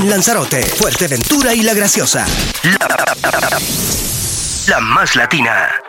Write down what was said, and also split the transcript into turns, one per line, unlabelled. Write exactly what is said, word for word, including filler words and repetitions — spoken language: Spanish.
en Lanzarote, Fuerteventura y La Graciosa. La, la más latina.